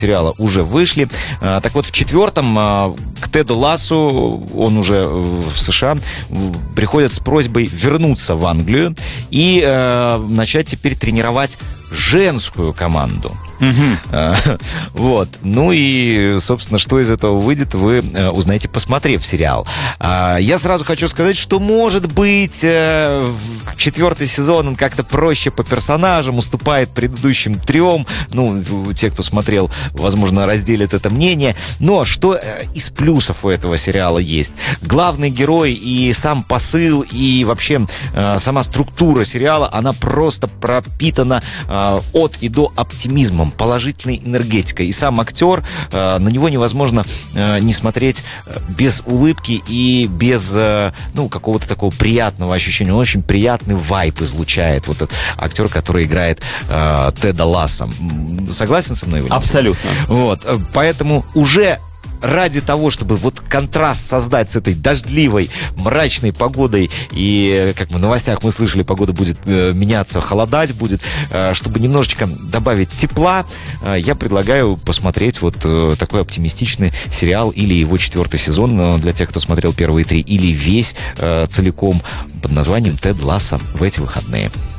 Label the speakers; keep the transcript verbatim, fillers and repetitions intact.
Speaker 1: сериала уже вышли. Так вот, в четвертом к Теду Лассу, он уже в США, приходит с просьбой вернуться в Англию и начать теперь тренировать женскую команду. Uh-huh. Вот. Ну и, собственно, что из этого выйдет, вы узнаете, посмотрев сериал. Я сразу хочу сказать, что, может быть, четвертый сезон он как-то проще по персонажам, уступает предыдущим трем. Ну, те, кто смотрел, возможно, разделят это мнение. Но что из плюсов у этого сериала есть? Главный герой и сам посыл, и вообще сама структура сериала, она просто пропитана от и до оптимизмом, положительной энергетикой. И сам актер, на него невозможно не смотреть без улыбки и без, ну, какого-то такого приятного ощущения. Он очень приятный вайб излучает, вот этот актер, который играет Теда Ласса. Согласен со мной, Валентин?
Speaker 2: Абсолютно.
Speaker 1: Вот, поэтому уже ради того, чтобы вот контраст создать с этой дождливой, мрачной погодой, и, как в новостях мы слышали, погода будет э, меняться, холодать будет, э, чтобы немножечко добавить тепла, э, я предлагаю посмотреть вот э, такой оптимистичный сериал или его четвертый сезон, э, для тех, кто смотрел первые три, или весь э, целиком, под названием «Тед Лассо» в эти выходные.